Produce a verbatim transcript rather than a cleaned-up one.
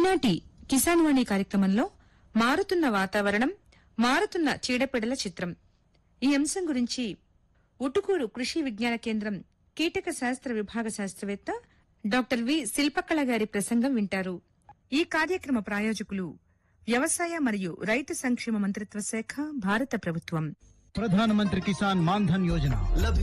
ఈనాటి కిసాన్ వాణి కార్యక్రమంలో మారుతున్న వాతావరణం, మారుతున్న చీడపీడల చిత్రం ఈ అంశం గురించి ఉటుకూరు కృషి విజ్ఞాన కేంద్రం కీటక శాస్త్ర విభాగ శాస్త్రవేత్త డాక్టర్ వి శిల్పకళ గారి ప్రసంగం వింటారు. ఈ కార్యక్రమ ప్రాయోజకులు వ్యవసాయ మరియు రైతు సంక్షేమ మంత్రిత్వ శాఖ, భారత ప్రభుత్వం. ప్రధానమంత్రి కిసాన్ మాన్ ధన్ యోజన